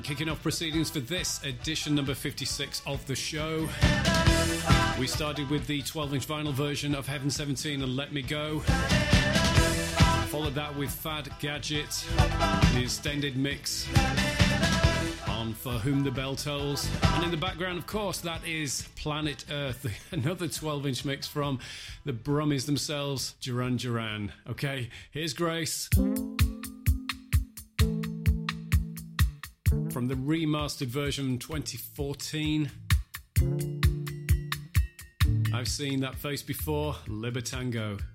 kicking off proceedings for this edition number 56 of the show. We started with the 12-inch vinyl version of Heaven 17 and Let Me Go. Followed that with Fad Gadget, the extended mix on For Whom the Bell Tolls. And in the background, of course, that is Planet Earth, another 12-inch mix from the Brummies themselves, Duran Duran. Okay, here's Grace. From the remastered version 2014. I've seen that face before, Libertango.